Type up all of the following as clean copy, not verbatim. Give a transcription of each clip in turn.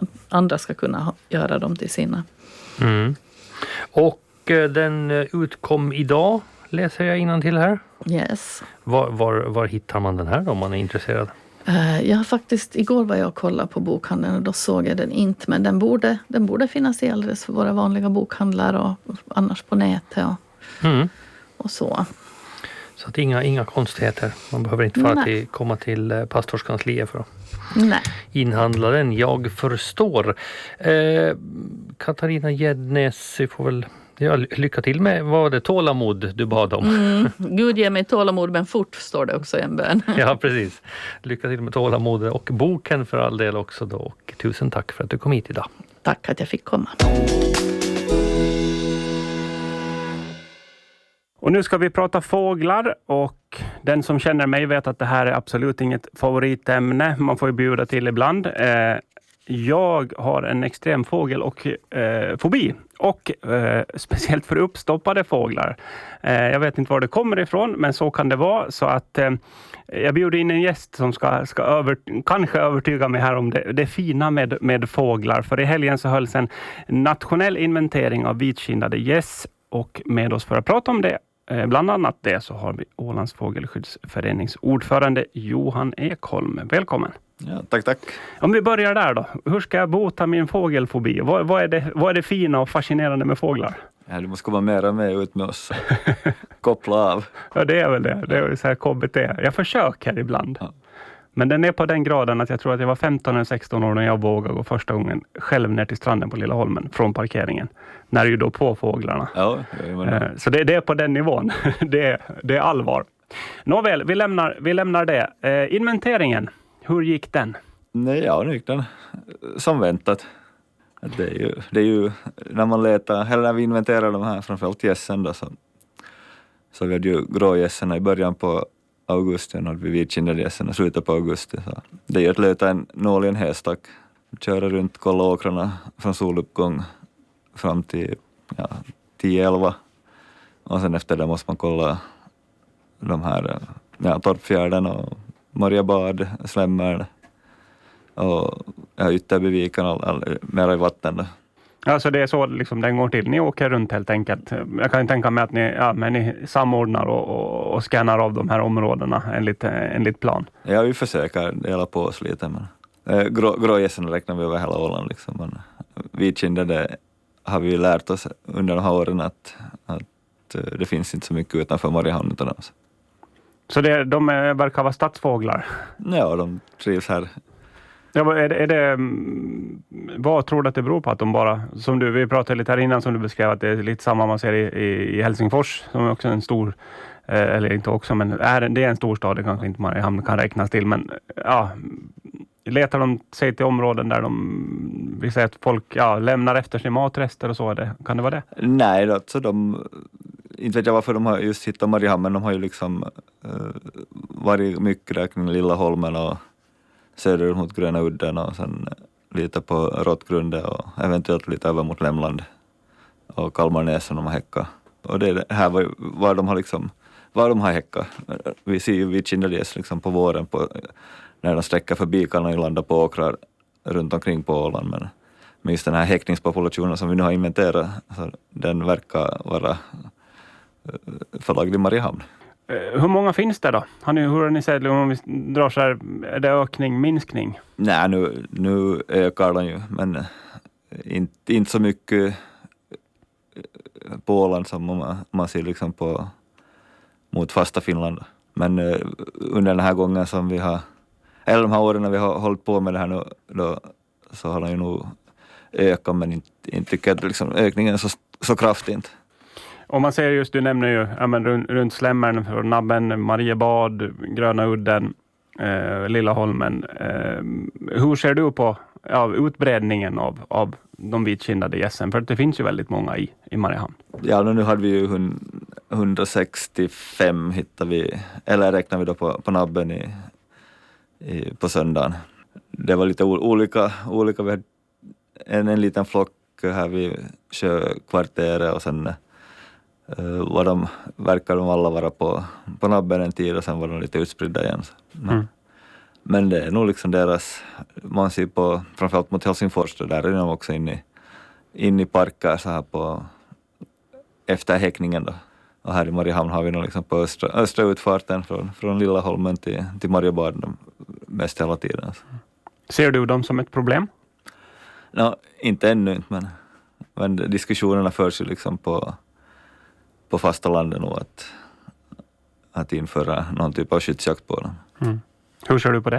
andra ska kunna göra dem till sina. Mm. Och den utkom idag, läser jag innantill här. Yes. Var hittar man den här då, om man är intresserad? Jag har faktiskt, igår var jag och kollade på bokhandeln och då såg jag den inte. Men den borde finnas i alldeles för våra vanliga bokhandlar och annars på nätet och så. Så att inga konstigheter. Man behöver inte komma till pastorskansliet för att inhandla den. Jag förstår. Katarina Gäddnäs, får väl lycka till med vad det tålamod du bad om. Gud ge mig tålamod, men fort, står det också i en bön. Ja, precis. Lycka till med tålamod och boken för all del också då. Och tusen tack för att du kom hit idag. Tack att jag fick komma. Och nu ska vi prata fåglar, och den som känner mig vet att det här är absolut inget favoritämne. Man får ju bjuda till ibland. Jag har en extrem fågel- och fobi. Och speciellt för uppstoppade fåglar. Jag vet inte var det kommer ifrån, men så kan det vara. Så att jag bjuder in en gäst som ska kanske övertyga mig här om det fina med fåglar. För i helgen så hölls en nationell inventering av vitkindade gäss. Och med oss för att prata om det, bland annat det, så har vi Ålands fågelskyddsförenings ordförande Johan Ekholm. Välkommen. Ja, tack. Om vi börjar där då. Hur ska jag bota min fågelfobi? Vad är det fina och fascinerande med fåglar? Ja, du måste komma mer med ut med oss. Koppla av. Ja, det är väl det. Det är ju så här KBT. Jag försöker ibland. Ja. Men den är på den graden att jag tror att jag var 15 eller 16 år när jag vågade gå första gången själv ner till stranden på Lilla Holmen från parkeringen. När det ju då på fåglarna. Ja, så det är på den nivån. det är allvar. Nåväl, vi lämnar det. Inventeringen, hur gick den? Nej, nu gick den som väntat. Det är ju när man letar, eller när vi inventerar de här framförallt gässen då, så vi hade ju grågässerna i början på augusti, och vi vitkindade gässerna i slutet på augusti. Så det är ju att leta en nål i en hästack, köra runt, kolla åkrarna från soluppgång fram till 10-11. Och sen efter det måste man kolla de här Torpfjärden och Mariabad, Slämmar och Ytterbyviken, mera i vatten då. Alltså det är så liksom den går till. Ni åker runt helt enkelt. Jag kan ju tänka mig att ni samordnar och scannar av de här områdena enligt plan. Ja, vi försöker dela på oss lite. Men grågässen räknar vi över hela Åland. Liksom. Men vitkindade har vi lärt oss under de här åren att det finns inte så mycket utanför Mariehamn utan oss. Så de verkar vara stadsfåglar? Ja, de trivs här. Ja, vad tror du att det beror på att de bara, vi pratade lite här innan som du beskrev, att det är lite samma man ser i Helsingfors, som är också en stor, eller inte också, men det är en stor stad, det kanske inte Mariehamn kan räknas till, men letar de sig till områden där vi säger att folk lämnar efter sig matrester och så, kan det vara det? Nej, alltså inte vet jag varför de har just hittat Mariehamn, men de har ju liksom varit mycket där kring Lilla Holmen och söderut mot Gröna udden och sen lite på Råttgrunde och eventuellt lite över mot Lämland och Kalmarnäsen de har häckat. Och det här var de har häckat. Vi ser ju vitkindades liksom på våren när de sträcker förbi kan de landa på åkrar runt omkring på Åland. Men just den här häckningspopulationen som vi nu har inventerat, så den verkar vara förlagd i Mariehamn. Hur många finns det då? Hur har ni sett, om vi drar så här, är det ökning, minskning? Nej, nu ökar den ju, men inte så mycket på Åland som man ser liksom mot fasta Finland. Men under den här gången som vi har, eller de här åren när vi har hållit på med det här nu, då, så har den ju nog ökat, men inte tycker att liksom, ökningen är så kraftigt. Om man säger just, du nämner ju runt Slämmern, Nabben, Mariebad, Gröna udden, Lilla Holmen. Hur ser du på utbredningen av de vitkindade gässen? För det finns ju väldigt många i Mariehamn. Ja, nu hade vi ju 165 hittar vi, eller räknar vi då på Nabben på söndagen. Det var lite olika. Vi hade en liten flock här vid Sjökvarteret och sen verkar de alla vara på Nabben en tid och sen var de lite utspridda igen. Men det är nog liksom deras, man ser på framförallt mot Helsingfors, där är de också in i parker så här på efter häckningen då. Och här i Mariehamn har vi nog liksom på östra utfarten från Lilla Holmen till Mariebad mest hela tiden. Ser du dem som ett problem? Inte ännu, men diskussionerna förs ju liksom på fasta landet nu att införa någon typ av skyddsjakt på dem. Mm. Hur ser du på det?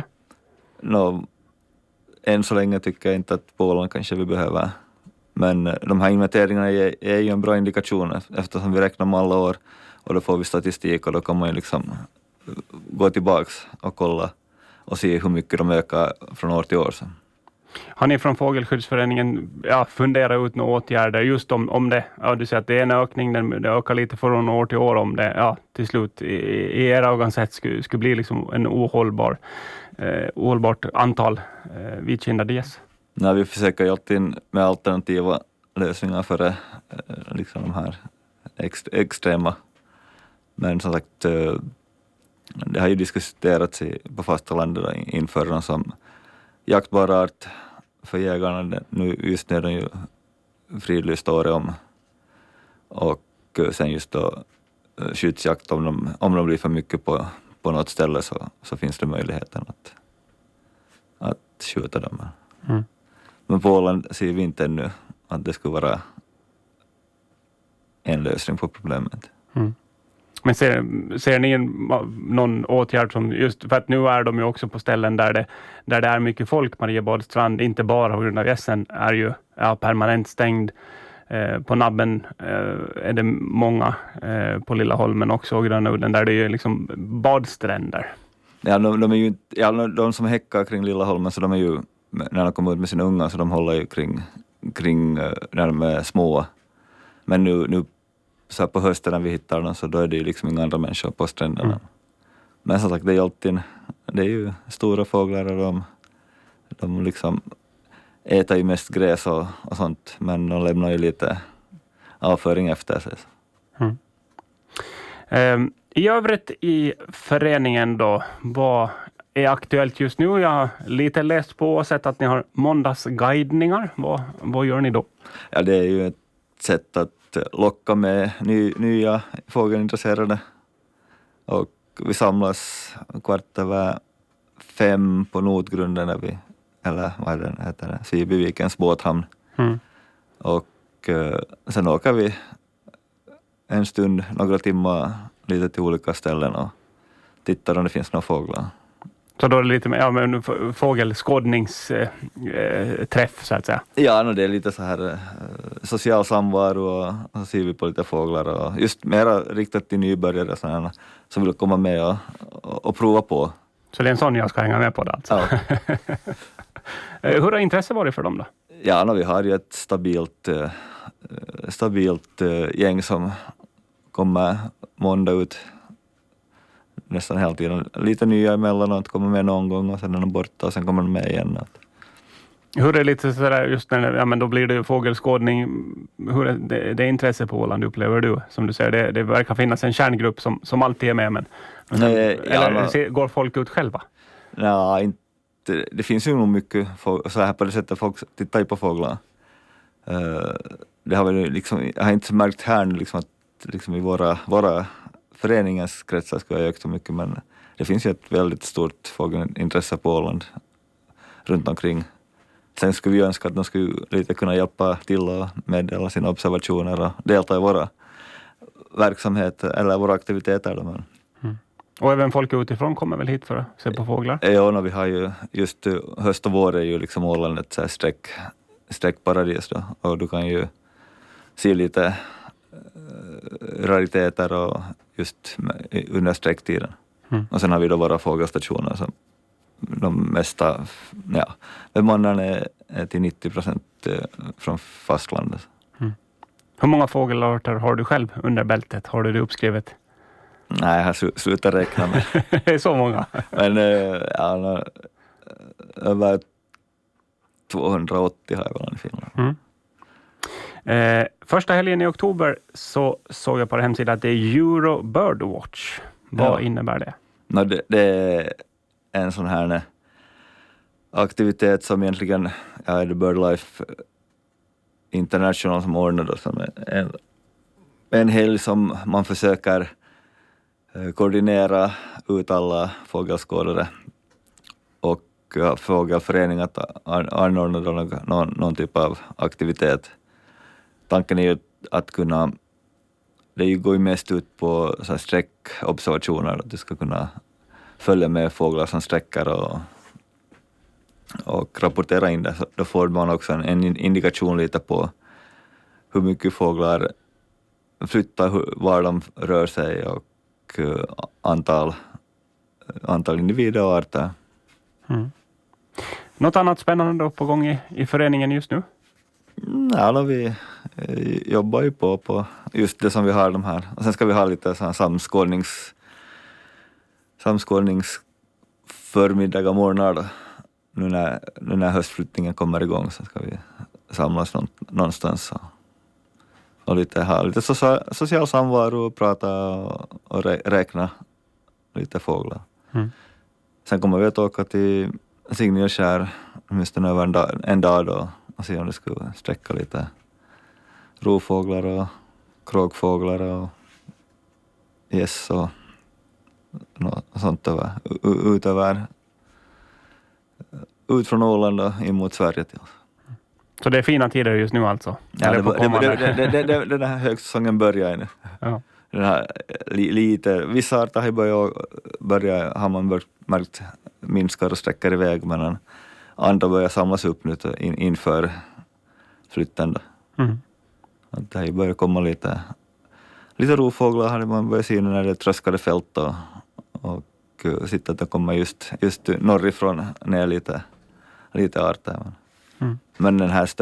Än så länge tycker jag inte att på Åland kanske vi behöver. Men de här inventeringarna är ju en bra indikation eftersom vi räknar med alla år och då får vi statistik och då kan man ju liksom gå tillbaks och kolla och se hur mycket de ökar från år till år. Så. Har ni från Fågelskyddsföreningen funderat ut några åtgärder just om det? Ja, du säger att det är en ökning, det ökar lite från år till år om det till slut i era ögon sett skulle bli liksom en ohållbart antal vitkindade gäss. Nej, vi försöker ju alltid med alternativa lösningar för liksom de här extrema. Men som sagt, det har ju diskuterats på fastlandet inför dem som jaktbar art för jägarna. Just nu är de ju fridlyst året om. Och sen just då skyddsjakt om de blir för mycket på något ställe så finns det möjligheten att skjuta dem. Mm. Men på Åland ser vi inte ännu att det skulle vara en lösning på problemet. Mm. Men ser ni någon åtgärd som just för att nu är de ju också på ställen där det är mycket folk. Mariebadstrand, inte bara på grund av gässen, är ju permanent stängd. På Nabben är det många på Lilla Holmen också och Gröna Udden där det är ju liksom badstränder. Ja, de som häckar kring Lilla Holmen så de är ju när de kommer ut med sina unga så de håller ju kring när de är små. Men nu så här på hösten när vi hittar dem så då är det ju liksom inga andra människor på stränderna. Mm. Men som sagt, det är ju stora fåglar och de liksom äter ju mest gräs och sånt, men de lämnar ju lite avföring efter sig. Mm. I övrigt i föreningen då, vad är aktuellt just nu? Jag har lite läst på och sett att ni har måndagsguidningar. Vad gör ni då? Ja, det är ju ett sätt att locka med nya fågelintresserade. Och vi samlas 4:15 på Notgrunden eller vad heter det? Sibyvikens båthamn. Mm. Och sen åker vi en stund, några timmar lite till olika ställen och tittar om det finns några fåglar. Så då är det lite mer fågelskådningsträff så att säga? Ja, det är lite så här social samvaro och så ser vi på lite fåglar och just mera riktat till nybörjare sådana, som vill komma med och prova på. Så det är en sån jag ska hänga med på det alltså? Ja. Hur har intresset varit för dem då? Ja, vi har ju ett stabilt gäng som kommer måndag ut nästan hela tiden. Lite nya emellanåt, kommer med någon gång och sen är de borta och sen kommer de med igen. Hur är det lite sådär just när men då blir det fågelskådning, hur är det intresse på Åland upplever du? Som du säger, det verkar finnas en kärngrupp som alltid är med, men går folk ut själva? Ja, inte. Det finns ju nog mycket så här på det sättet folk tittar ju på fåglar. Det har väl liksom, jag har inte märkt här liksom att liksom i våra föreningens kretsar skulle jag öka så mycket, men det finns ju ett väldigt stort fågelintresse på Åland runt omkring. Sen skulle vi önska att de skulle lite kunna hjälpa till och meddela sina observationer och delta i våra verksamheter eller våra aktiviteter. Men. Mm. Och även folk utifrån kommer väl hit för att se på fåglar? Ja, vi har ju just höst och vår är ju liksom Åland ett så här streckparadis då, och du kan ju se lite rariteter och just under sträcktiden. Mm. Och sen har vi då våra fågelstationer som de mesta, bemannan är till 90% från fastlandet. Mm. Hur många fågelarter har du själv under bältet? Har du det uppskrivet? Nej, jag har slutat räkna med. Det är så många? Men över 280 har jag väl i Finland. Mm. Första helgen i oktober så såg jag på hemsidan att det är Euro Birdwatch. Vad innebär det? Det är en sån här aktivitet som egentligen är det BirdLife International som ordnar då, som en helg som man försöker koordinera ut alla fågelskådare och fågelförening att anordna någon typ av aktivitet. Tanken är ju att kunna, det går ju mest ut på så här sträckobservationer, att du ska kunna följa med fåglar som sträcker och rapportera in det. Så då får man också en indikation lite på hur mycket fåglar flyttar, var de rör sig och antal individer och arter. Mm. Något annat spännande då på gång i föreningen just nu? Ja, vi jobbar ju på just det som vi har de här. Och sen ska vi ha lite samskådningsförmiddagar morgnar då. Nu när höstflyttningen kommer igång så ska vi samlas någonstans och ha lite social samvaro och prata och räkna lite fåglar. Mm. Sen kommer vi att åka till Signilskär åtminstone över en dag då och se om det skulle sträcka lite rovfåglar och kråkfåglar och gäss och något sånt ut från Åland och in mot Sverige till oss. Så det är fina tider just nu alltså? Ja, den här högsäsongen börjar nu. Ja. Den här, vissa arter har man märkt minskar och sträcker iväg, men andra börjar samlas upp nu inför flytten då. Mm. Det här börjar komma lite rovfåglar hade man börjat se när det är tröskade fält och sitta att det kommer just norrifrån ner lite arter. Mm. Men den här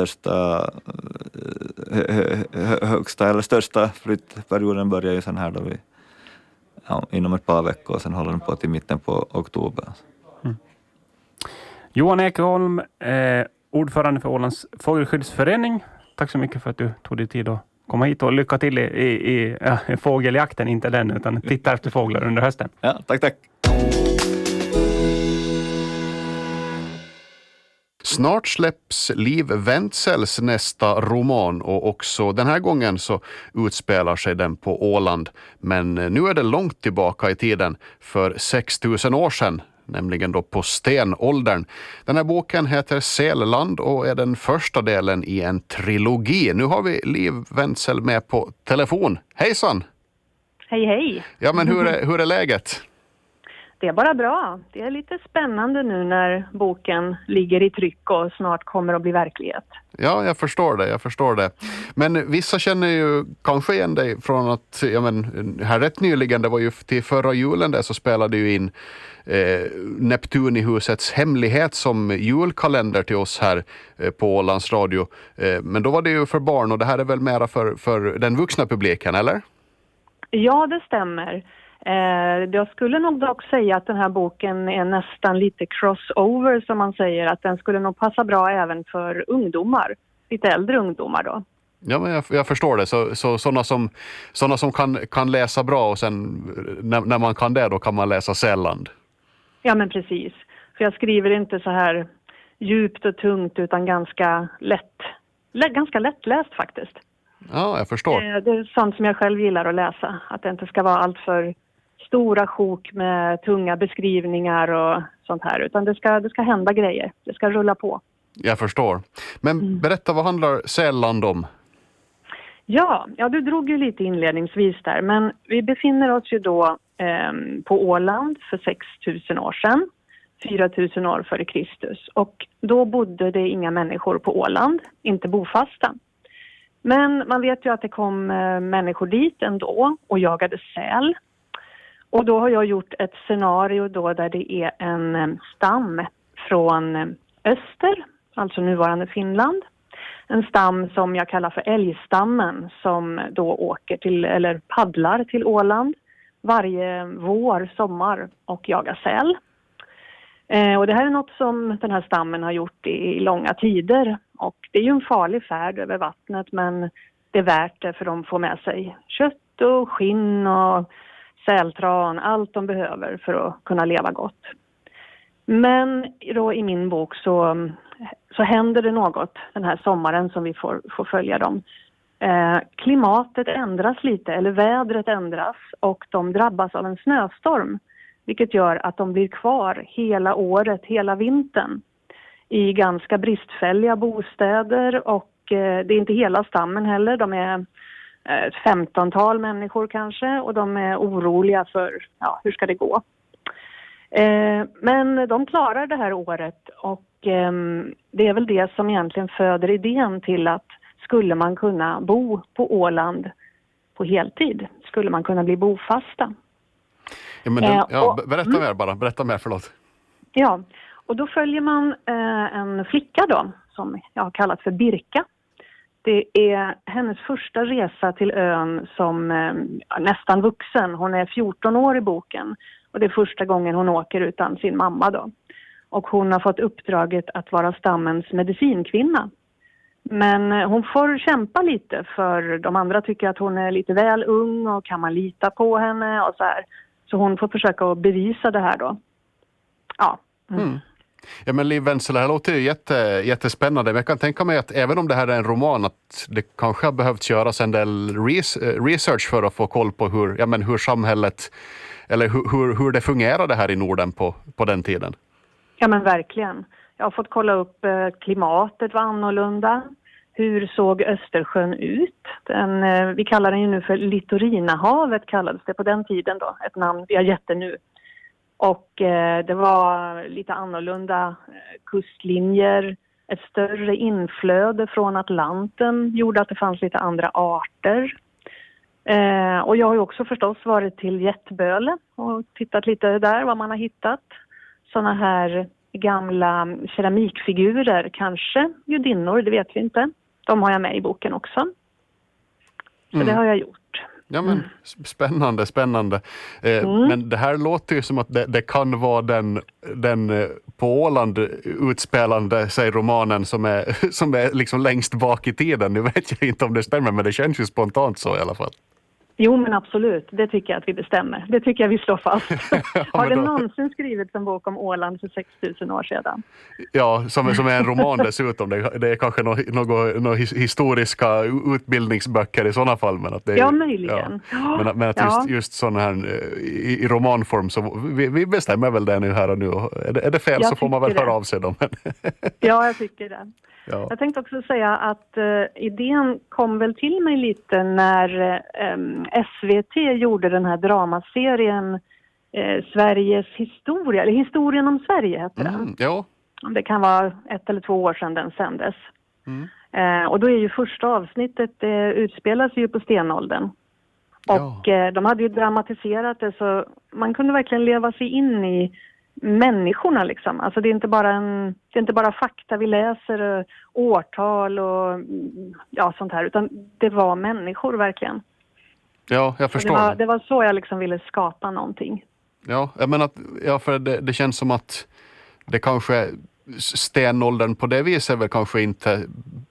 största flyttperioden börjar ju sen här då inom ett par veckor, och sen håller den på till mitten på oktober. Mm. Johan Ekholm, ordförande för Ålands fågelskyddsförening. Tack så mycket för att du tog dig tid att komma hit, och lycka till i fågeljakten, inte den utan titta efter fåglar under hösten. Ja, tack. Snart släpps Liv Wentzels nästa roman, och också den här gången så utspelar sig den på Åland. Men nu är det långt tillbaka i tiden, för 6000 år sedan, nämligen då på stenåldern. Den här boken heter Sälland och är den första delen i en trilogi. Nu har vi Liv Wentzel med på telefon. Hejsan! Hej! Ja, men hur är läget? Det är bara bra. Det är lite spännande nu när boken ligger i tryck och snart kommer att bli verklighet. Ja, jag förstår det. Men vissa känner ju kanske igen dig från att, här rätt nyligen, det var ju till förra julen där, så spelade ju in Neptun i husets hemlighet som julkalender till oss här på Ålands Radio. Men då var det ju för barn, och det här är väl mera för den vuxna publiken, eller? Ja, det stämmer. Jag skulle nog dock säga att den här boken är nästan lite crossover, som man säger, att den skulle nog passa bra även för ungdomar, lite äldre ungdomar då. Ja, men jag förstår det. Så sådana som kan läsa bra, och sen när man kan det, då kan man läsa Sälland. Ja, men precis. För jag skriver inte så här djupt och tungt, utan ganska lättläst faktiskt. Ja, jag förstår. Det är sånt som jag själv gillar att läsa. Att det inte ska vara allt för stora sjok med tunga beskrivningar och sånt här. Utan det ska hända grejer. Det ska rulla på. Jag förstår. Men berätta, vad handlar Sälland om? Ja, du drog ju lite inledningsvis där. Men vi befinner oss ju då på Åland för 6000 år sedan. 4000 år före Kristus. Och då bodde det inga människor på Åland. Inte bofasta. Men man vet ju att det kom människor dit ändå och jagade säl. Och då har jag gjort ett scenario då där det är en stam från öster, alltså nuvarande Finland. En stam som jag kallar för älgstammen, som då åker till, eller paddlar till Åland varje vår, sommar och jagar säl. Och det här är något som den här stammen har gjort i långa tider. Och det är ju en farlig färd över vattnet, men det är värt det, för de får med sig kött och skinn och sältran, allt de behöver för att kunna leva gott. Men då i min bok så händer det något den här sommaren som vi får följa dem. Klimatet ändras lite, eller vädret ändras, och de drabbas av en snöstorm. Vilket gör att de blir kvar hela året, hela vintern, i ganska bristfälliga bostäder, och det är inte hela stammen heller. De är ett 15-tal människor kanske, och de är oroliga för hur ska det gå. Men de klarar det här året, och det är väl det som egentligen föder idén till att skulle man kunna bo på Åland på heltid? Skulle man kunna bli bofasta? Ja, men berätta mer, förlåt. Ja, och då följer man en flicka då, som jag har kallat för Birka. Det är hennes första resa till ön som nästan vuxen. Hon är 14 år i boken, och det är första gången hon åker utan sin mamma då. Och hon har fått uppdraget att vara stammens medicinkvinna. Men hon får kämpa lite, för de andra tycker att hon är lite väl ung, och kan man lita på henne och så här. Så hon får försöka att bevisa det här då. Ja. Ja, men Liv Wenzel, det här låter ju jättespännande. Men jag kan tänka mig att även om det här är en roman, att det kanske har behövt göras en del research för att få koll på hur samhället, eller hur det fungerade här i Norden på den tiden. Ja, men verkligen. Jag har fått kolla upp klimatet var annorlunda. Hur såg Östersjön ut? Vi kallar den ju nu för Litorinahavet, kallades det på den tiden då. Ett namn vi har gett det nu. Och det var lite annorlunda kustlinjer. Ett större inflöde från Atlanten gjorde att det fanns lite andra arter. Och jag har ju också förstås varit till Jätteböle och tittat lite där vad man har hittat. Såna här gamla keramikfigurer, kanske judinnor, det vet vi inte. De har jag med i boken också. Så det har jag gjort. Ja, men spännande. Men det här låter ju som att det kan vara den på Åland utspelande sig romanen som är liksom längst bak i tiden. Nu vet jag inte om det stämmer, men det känns ju spontant så i alla fall. Jo, men absolut. Det tycker jag att vi bestämmer. Det tycker jag vi slår fast. Har det någonsin skrivits en bok om Åland för 6000 år sedan? Ja, som är en roman dessutom. Det är kanske några historiska utbildningsböcker i sådana fall. Men att det är, möjligen. Ja. Men att just sådana här i romanform, så vi bestämmer väl det nu här och nu. Är det fel så får man väl höra av sig då. Ja, jag tycker det. Ja. Jag tänkte också säga att idén kom väl till mig lite när SVT gjorde den här dramaserien Sveriges historia, eller Historien om Sverige heter den. Ja. Det kan vara 1 eller 2 år sedan den sändes. Och då är ju första avsnittet, utspelas ju på stenåldern. Och de hade ju dramatiserat det, så man kunde verkligen leva sig in i människorna liksom. Alltså det är inte bara fakta vi läser, årtal och sånt här, utan det var människor verkligen. Ja, jag förstår. Det var så jag liksom ville skapa någonting. Ja, jag menar för det känns som att det kanske stenåldern på det viset är väl kanske inte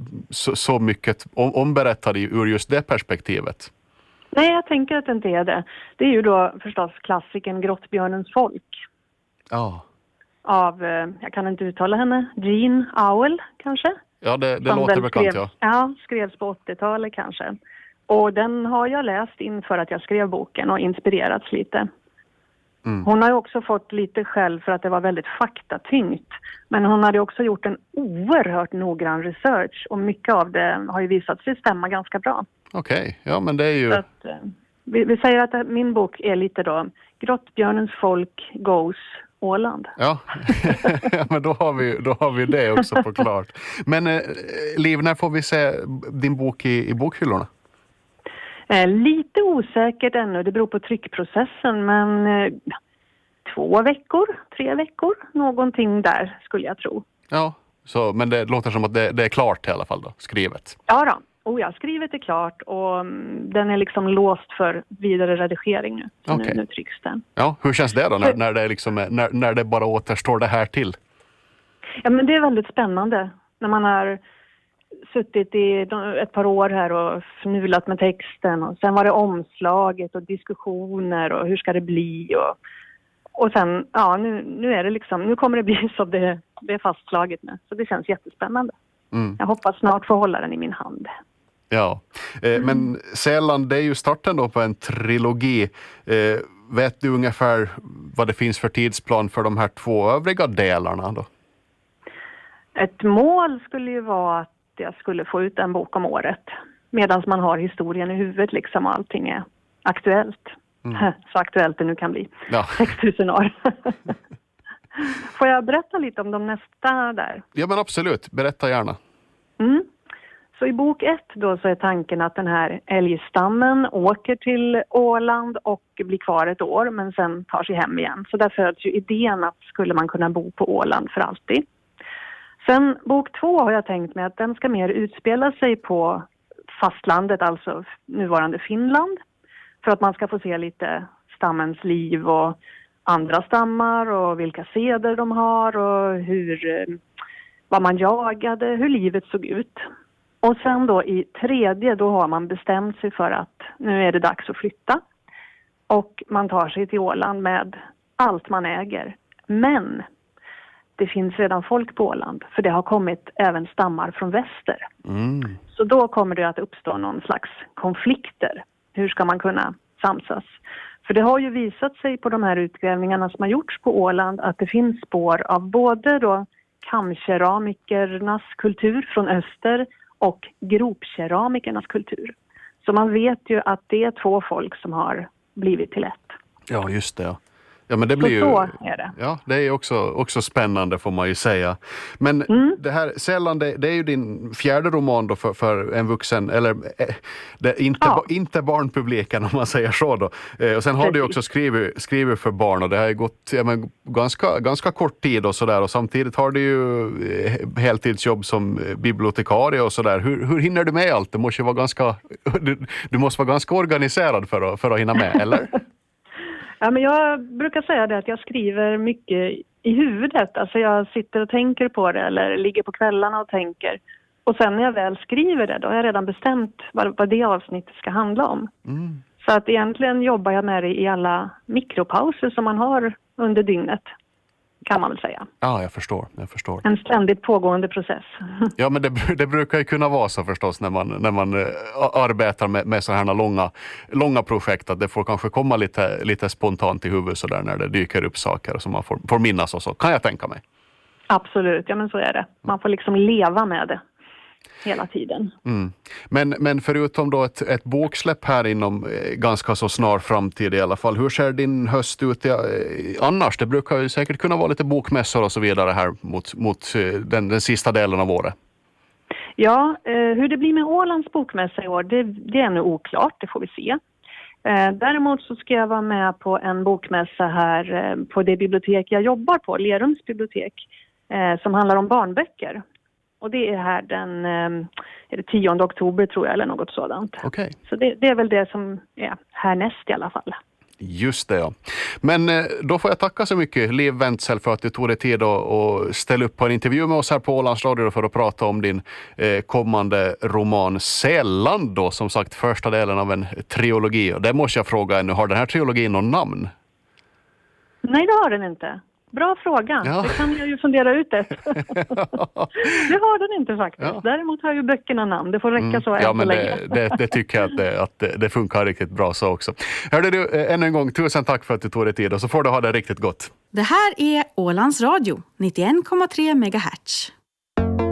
så mycket omberättad ur just det perspektivet. Nej, jag tänker att det inte är det. Det är ju då förstås klassiken Grottbjörnens folk. Ja. Av, jag kan inte uttala henne, Jean Auel kanske? Ja, det låter bekant, ja. Ja, skrevs på 80-talet kanske. Och den har jag läst inför att jag skrev boken och inspirerats lite. Hon har ju också fått lite själv för att det var väldigt faktatyngt. Men hon hade också gjort en oerhört noggrann research, och mycket av det har ju visat sig stämma ganska bra. Okej, ja men det är ju... Så att, vi säger att min bok är lite då Grottbjörnens folk goes Åland. Ja, men då har vi det också på klart. Men Liv, när får vi se din bok i bokhyllorna? Lite osäkert ännu, det beror på tryckprocessen, men 2 veckor, 3 veckor, någonting där skulle jag tro. Ja, men det låter som att det är klart i alla fall då, skrivet. Ja då. Skrivet är klart, och den är liksom låst för vidare redigering nu. Okay. Nu trycks den. Ja, hur känns det då när det liksom när det bara återstår det här till? Ja, men det är väldigt spännande när man har suttit i ett par år här och fnulat med texten, och sen var det omslaget och diskussioner och hur ska det bli, Och sen, ja, nu är det liksom, nu kommer det bli så det är fastslaget nu. Så det känns jättespännande. Jag hoppas snart få hålla den i min hand. Ja, men Säland, det är ju starten då på en trilogi. Vet du ungefär vad det finns för tidsplan för de här 2 övriga delarna då? Ett mål skulle ju vara att jag skulle få ut en bok om året. Medan man har historien i huvudet liksom och allting är aktuellt. Så aktuellt det nu kan bli. Ja. 6000 år. Får jag berätta lite om de nästa där? Ja, men absolut. Berätta gärna. Så i bok 1 då så är tanken att den här älgstammen åker till Åland och blir kvar ett år men sen tar sig hem igen. Så där föds ju idén att skulle man kunna bo på Åland för alltid. Sen bok 2 har jag tänkt mig att den ska mer utspela sig på fastlandet, alltså nuvarande Finland. För att man ska få se lite stammens liv och andra stammar och vilka seder de har och vad man jagade, hur livet såg ut. Och sen då i 3:e då har man bestämt sig för att nu är det dags att flytta. Och man tar sig till Åland med allt man äger. Men det finns redan folk på Åland för det har kommit även stammar från väster. Så då kommer det att uppstå någon slags konflikter. Hur ska man kunna samsas? För det har ju visat sig på de här utgrävningarna som har gjorts på Åland att det finns spår av både då kamkeramikernas kultur från öster och gropkeramikernas kultur. Så man vet ju att det är 2 folk som har blivit till ett. Ja, just det. Ja, men det blir ju, så är det. Ja, det är också spännande får man ju säga. Men det här Säland, det är ju din 4:e roman då för en vuxen, eller det är inte barnpubliken om man säger så då. Och sen har du också skrivit för barn och det har ju gått ganska kort tid och sådär och samtidigt har du ju heltidsjobb som bibliotekarie och sådär. Hur hinner du med allt? Det måste ju vara du måste vara ganska organiserad för att hinna med, eller? Ja, men jag brukar säga det att jag skriver mycket i huvudet. Alltså jag sitter och tänker på det eller ligger på kvällarna och tänker. Och sen när jag väl skriver det då har jag redan bestämt vad det avsnittet ska handla om. Så att egentligen jobbar jag med det i alla mikropauser som man har under dygnet. Kan man väl säga. Ja, jag förstår. En ständigt pågående process. Ja, men det brukar ju kunna vara så förstås när man arbetar med så här långa projekt att det får kanske komma lite spontant i huvudet så där när det dyker upp saker som man får minnas och så, kan jag tänka mig. Absolut, ja men så är det. Man får liksom leva med det hela tiden. Men förutom då ett boksläpp här inom ganska så snar framtid i alla fall, hur ser din höst ut annars? Det brukar ju säkert kunna vara lite bokmässor och så vidare här mot den sista delen av året. Ja, hur det blir med Ålands bokmässa i år, det är ännu oklart, det får vi se. Däremot så ska jag vara med på en bokmässa här på det bibliotek jag jobbar på, Lerums bibliotek, som handlar om barnböcker. Och det är här den 10 oktober tror jag eller något sådant. Okay. Så det är väl det som är härnäst i alla fall. Just det, ja. Men då får jag tacka så mycket Liv Wentzell för att du tog dig tid att ställa upp på en intervju med oss här på Ålands Radio för att prata om din kommande roman Säland då, som sagt första delen av en trilogi. Och det måste jag fråga ännu, har den här trilogin någon namn? Nej, det har den inte. Bra fråga. Ja. Det kan jag ju fundera ut efter. Det har den inte faktiskt. Ja. Däremot har ju böckerna namn. Det får räcka så än så länge. Det tycker jag att det funkar riktigt bra så också. Hörde du, ännu en gång, tusen tack för att du tog dig tid och så får du ha det riktigt gott. Det här är Ålands Radio, 91,3 MHz.